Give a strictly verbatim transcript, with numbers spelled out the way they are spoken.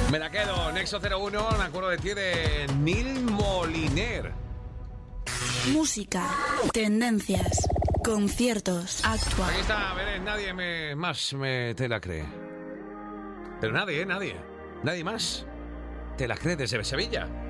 Me la quedo, Nexo cero uno, me acuerdo de ti, de Neil Moliner. Música, tendencias, conciertos, actual. Aquí está, a ver, nadie me, más me te la cree. Pero nadie, ¿eh? Nadie. Nadie más te la cree desde Sevilla.